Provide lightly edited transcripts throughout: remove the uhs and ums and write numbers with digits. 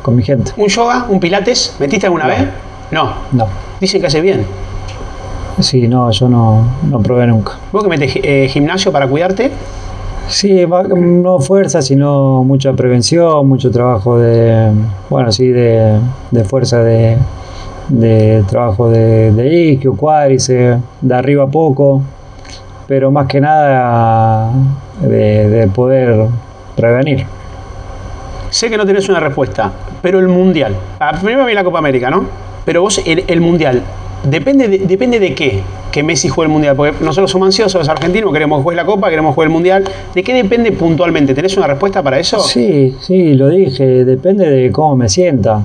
con mi gente. ¿Un yoga, un pilates? ¿Metiste alguna vez? No. Dicen que hace bien. Sí, no, yo no probé nunca. ¿Vos que metes gimnasio para cuidarte? Sí, no fuerza, sino mucha prevención, mucho trabajo de fuerza, de trabajo de isquio, cuádriceps, de arriba a poco, pero más que nada de poder prevenir. Sé que no tenés una respuesta, pero el Mundial. Primero viene la Copa América, ¿no? Pero vos, el Mundial, depende de qué que Messi juegue el Mundial. Porque nosotros somos ansiosos, los argentinos, queremos jugar la Copa, queremos jugar el Mundial. ¿De qué depende puntualmente? ¿Tenés una respuesta para eso? Sí, lo dije. Depende de cómo me sienta.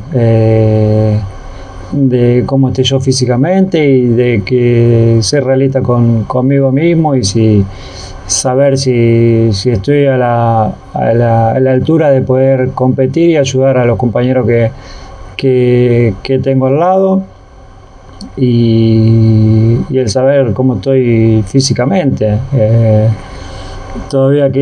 De cómo esté yo físicamente y de que ser realista conmigo mismo y saber si estoy a la altura de poder competir y ayudar a los compañeros que tengo al lado y el saber cómo estoy físicamente. Todavía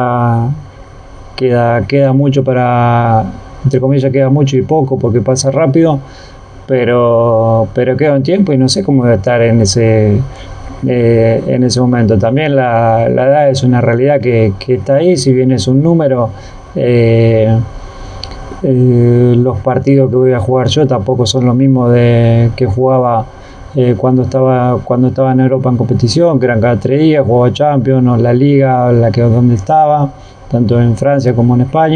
queda mucho entre comillas, queda mucho y poco porque pasa rápido, pero queda un tiempo y no sé cómo voy a estar en ese momento. También la edad es una realidad que está ahí, si bien es un número. Los partidos que voy a jugar yo tampoco son los mismos que jugaba cuando estaba en Europa en competición, que eran cada 3 días, jugaba Champions o la Liga, donde estaba, tanto en Francia como en España.